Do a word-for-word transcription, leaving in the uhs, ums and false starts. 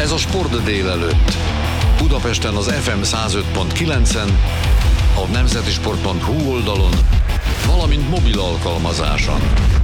Ez a Sport délelőtt. Budapesten az ef em száz öt pont kilencen, a nemzetisport pont hu oldalon, valamint mobil alkalmazáson.